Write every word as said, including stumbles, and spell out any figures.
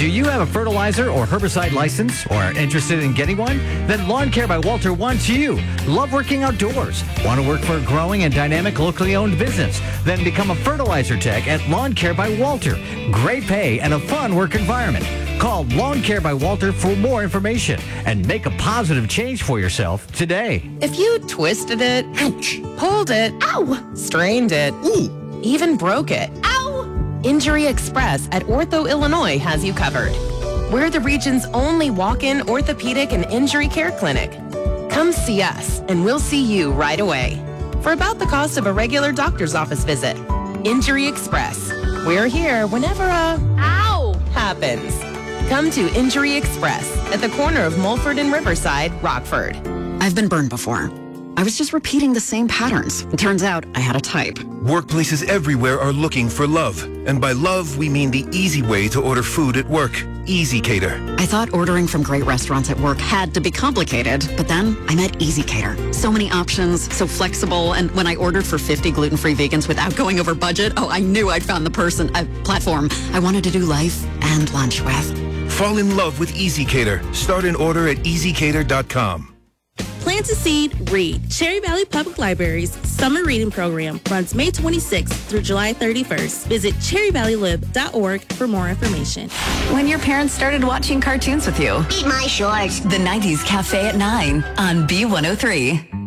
Do you have a fertilizer or herbicide license or are interested in getting one? Then Lawn Care by Walter wants you. Love working outdoors? Want to work for a growing and dynamic locally owned business? Then become a fertilizer tech at Lawn Care by Walter. Great pay and a fun work environment. Call Lawn Care by Walter for more information and make a positive change for yourself today. If you twisted it, ouch, pulled it, ow, strained it, ooh, even broke it, ow, Injury Express at Ortho Illinois has you covered. We're the region's only walk-in orthopedic and injury care clinic. Come see us and we'll see you right away. For about the cost of a regular doctor's office visit. Injury Express. We're here whenever a ow happens. Come to Injury Express at the corner of Mulford and Riverside, Rockford. I've been burned before. I was just repeating the same patterns. It turns out I had a type. Workplaces everywhere are looking for love. And by love, we mean the easy way to order food at work. Easy Cater. I thought ordering from great restaurants at work had to be complicated, but then I met Easy Cater. So many options, so flexible, and when I ordered for fifty gluten-free vegans without going over budget, oh, I knew I'd found the person, a platform I wanted to do life and lunch with. Fall in love with Easy Cater. Start an order at easy cater dot com. Plant a Seed, Read. Cherry Valley Public Library's summer reading program runs May twenty-sixth through July thirty-first. Visit cherry valley lib dot org for more information. When your parents started watching cartoons with you. Eat my shorts. The nineties Cafe at nine on B one oh three.